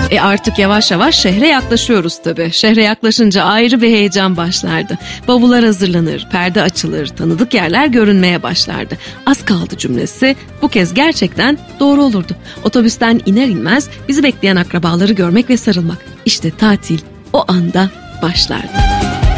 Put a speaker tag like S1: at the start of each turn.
S1: Artık yavaş yavaş şehre yaklaşıyoruz tabii. Şehre yaklaşınca ayrı bir heyecan başlardı. Bavullar hazırlanır, perde açılır, tanıdık yerler görünmeye başlardı. Az kaldı cümlesi bu kez gerçekten doğru olurdu. Otobüsten iner inmez bizi bekleyen akrabaları görmek ve sarılmak. İşte tatil o anda başlardı.